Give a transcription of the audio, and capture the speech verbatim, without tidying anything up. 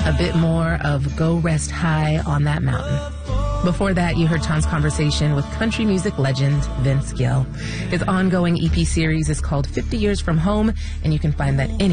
a bit more of Go Rest High on That Mountain. Before that, you heard Tom's conversation with country music legend Vince Gill. His ongoing E P series is called fifty Years from Home, and you can find that anywhere.